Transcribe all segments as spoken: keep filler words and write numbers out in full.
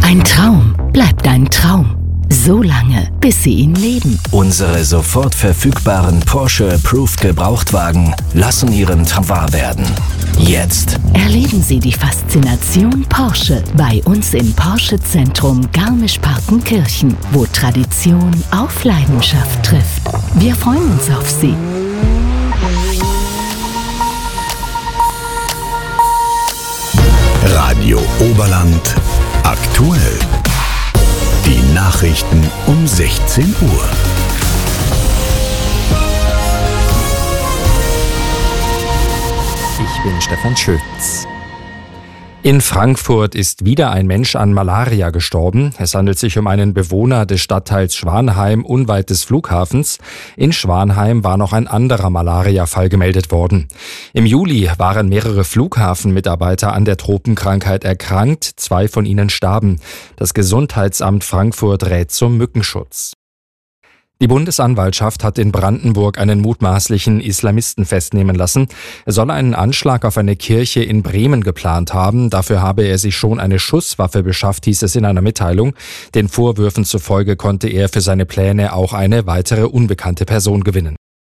Ein Traum bleibt ein Traum. So lange, bis Sie ihn leben. Unsere sofort verfügbaren Porsche Approved Gebrauchtwagen lassen Ihren Traum wahr werden. Jetzt Erleben Sie die Faszination Porsche bei uns im Porsche-Zentrum Garmisch-Partenkirchen, wo Tradition auf Leidenschaft trifft. Wir freuen uns auf Sie. Radio Oberland aktuell. Die Nachrichten um sechzehn Uhr. Ich bin Stefan Schütz. In Frankfurt ist wieder ein Mensch an Malaria gestorben. Es handelt sich um einen Bewohner des Stadtteils Schwanheim unweit des Flughafens. In Schwanheim war noch ein anderer Malaria-Fall gemeldet worden. Im Juli waren mehrere Flughafenmitarbeiter an der Tropenkrankheit erkrankt. Zwei von ihnen starben. Das Gesundheitsamt Frankfurt rät zum Mückenschutz. Die Bundesanwaltschaft hat in Brandenburg einen mutmaßlichen Islamisten festnehmen lassen. Er solle einen Anschlag auf eine Kirche in Bremen geplant haben. Dafür habe er sich schon eine Schusswaffe beschafft, hieß es in einer Mitteilung. Den Vorwürfen zufolge konnte er für seine Pläne auch eine weitere unbekannte Person gewinnen.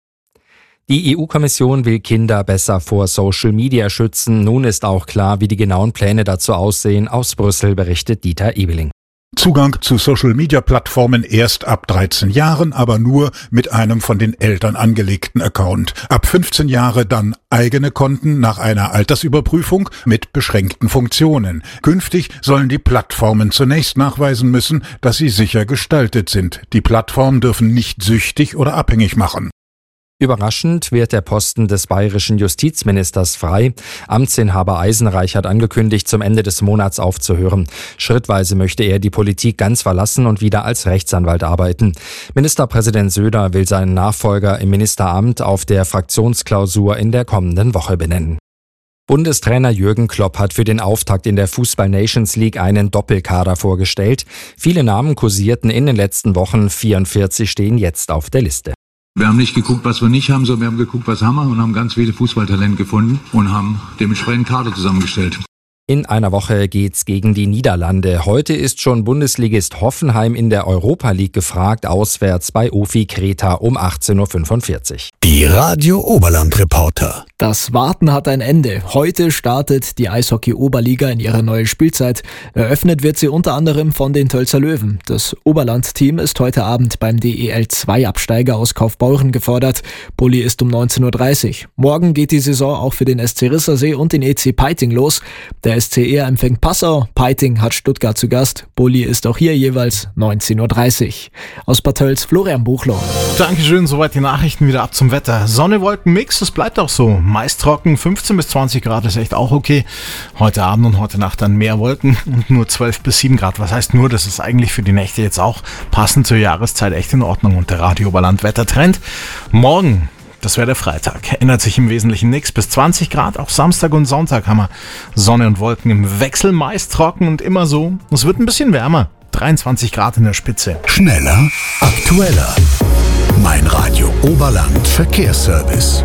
Die E U-Kommission will Kinder besser vor Social Media schützen. Nun ist auch klar, wie die genauen Pläne dazu aussehen. Aus Brüssel berichtet Dieter Ebeling. Zugang zu Social-Media-Plattformen erst ab dreizehn Jahren, aber nur mit einem von den Eltern angelegten Account. Ab fünfzehn Jahre dann eigene Konten nach einer Altersüberprüfung mit beschränkten Funktionen. Künftig sollen die Plattformen zunächst nachweisen müssen, dass sie sicher gestaltet sind. Die Plattformen dürfen nicht süchtig oder abhängig machen. Überraschend wird der Posten des bayerischen Justizministers frei. Amtsinhaber Eisenreich hat angekündigt, zum Ende des Monats aufzuhören. Schrittweise möchte er die Politik ganz verlassen und wieder als Rechtsanwalt arbeiten. Ministerpräsident Söder will seinen Nachfolger im Ministeramt auf der Fraktionsklausur in der kommenden Woche benennen. Bundestrainer Jürgen Klopp hat für den Auftakt in der Fußball-Nations League einen Doppelkader vorgestellt. Viele Namen kursierten in den letzten Wochen, vierundvierzig stehen jetzt auf der Liste. Wir haben nicht geguckt, was wir nicht haben, sondern wir haben geguckt, was haben wir und haben ganz viele Fußballtalente gefunden und haben dementsprechend Kader zusammengestellt. In einer Woche geht's gegen die Niederlande. Heute ist schon Bundesligist Hoffenheim in der Europa League gefragt, auswärts bei O F I Kreta um achtzehn Uhr fünfundvierzig. Die Radio Oberland Reporter. Das Warten hat ein Ende. Heute startet die Eishockey-Oberliga in ihre neue Spielzeit. Eröffnet wird sie unter anderem von den Tölzer Löwen. Das Oberland-Team ist heute Abend beim D E L zwei Absteiger aus Kaufbeuren gefordert. Bulli ist um neunzehn Uhr dreißig. Morgen geht die Saison auch für den S C Rissersee und den E C Peiting los. Der S C E empfängt Passau, Peiting hat Stuttgart zu Gast. Bulli ist auch hier jeweils neunzehn Uhr dreißig. Aus Bad Tölz, Florian Buchloh. Dankeschön, soweit die Nachrichten, wieder ab zum Wetter. Sonne, Wolken, Mix, es bleibt auch so. Meist trocken, fünfzehn bis zwanzig Grad ist echt auch okay. Heute Abend und heute Nacht dann mehr Wolken und nur zwölf bis sieben Grad. Was heißt nur, das ist eigentlich für die Nächte jetzt auch passend zur Jahreszeit echt in Ordnung. Und der Radio Oberland Wettertrend. Morgen, das wäre der Freitag, ändert sich im Wesentlichen nichts. Bis zwanzig Grad, auch Samstag und Sonntag haben wir Sonne und Wolken im Wechsel, meist trocken und immer so. Es wird ein bisschen wärmer, dreiundzwanzig Grad in der Spitze. Schneller, aktueller. Mein Radio Oberland Verkehrsservice.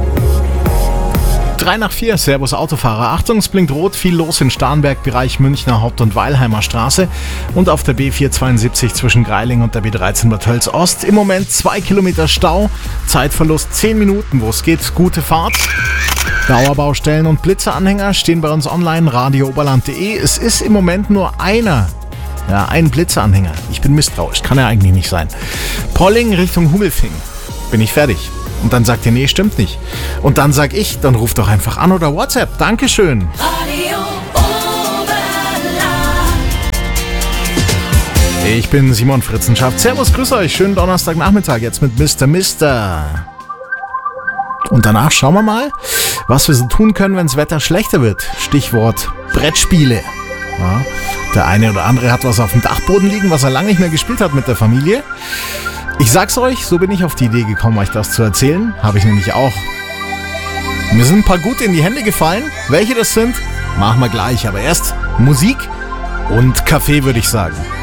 drei nach vier, Servus Autofahrer. Achtung, es blinkt rot, viel los in Starnberg-Bereich Münchner Haupt- und Weilheimer Straße und auf der B vierhundertzweiundsiebzig zwischen Greiling und der B dreizehn Bad Tölz Ost. Im Moment zwei Kilometer Stau, Zeitverlust zehn Minuten, wo es geht, gute Fahrt. Dauerbaustellen und Blitzeranhänger stehen bei uns online, radio oberland punkt de. Es ist im Moment nur einer. Ja, ein Blitzeranhänger. Ich bin misstrauisch, kann er eigentlich nicht sein. Polling Richtung Hugelfing. Bin ich fertig. Und dann sagt ihr, nee, stimmt nicht. Und dann sag ich, dann ruft doch einfach an oder WhatsApp. Dankeschön. Radio Oberland. Ich bin Simon Fritzenschaft. Servus, grüß euch. Schönen Donnerstagnachmittag jetzt mit Mister Mister. Und danach schauen wir mal, was wir so tun können, wenn das Wetter schlechter wird. Stichwort Brettspiele. Ja, der eine oder andere hat was auf dem Dachboden liegen, was er lange nicht mehr gespielt hat mit der Familie. Ich sag's euch, so bin ich auf die Idee gekommen, euch das zu erzählen. Habe ich nämlich auch. Mir sind ein paar gute in die Hände gefallen. Welche das sind, machen wir gleich. Aber erst Musik und Kaffee, würde ich sagen.